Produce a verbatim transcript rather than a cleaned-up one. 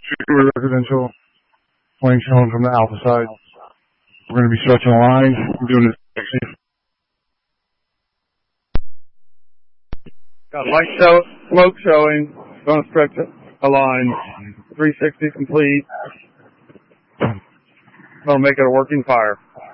Two residential, plane showing from the alpha side. We're going to be stretching a line. We're doing this. Got light show, smoke showing. Going to stretch a line. three sixty complete. Going to make it a working fire.